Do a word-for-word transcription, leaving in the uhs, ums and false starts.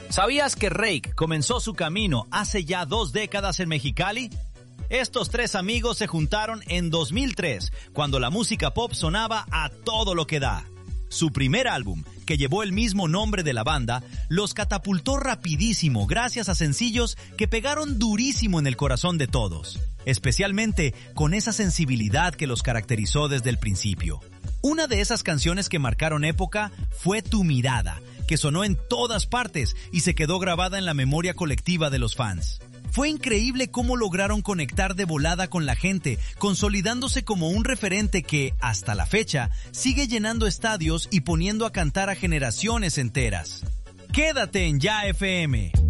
¿Sabías que Rake comenzó su camino hace ya dos décadas en Mexicali? Estos tres amigos se juntaron en dos mil tres, cuando la música pop sonaba a todo lo que da. Su primer álbum, que llevó el mismo nombre de la banda, los catapultó rapidísimo gracias a sencillos que pegaron durísimo en el corazón de todos, especialmente con esa sensibilidad que los caracterizó desde el principio. Una de esas canciones que marcaron época fue Tu Mirada, que sonó en todas partes y se quedó grabada en la memoria colectiva de los fans. Fue increíble cómo lograron conectar de volada con la gente, consolidándose como un referente que, hasta la fecha, sigue llenando estadios y poniendo a cantar a generaciones enteras. Quédate en Ya F M.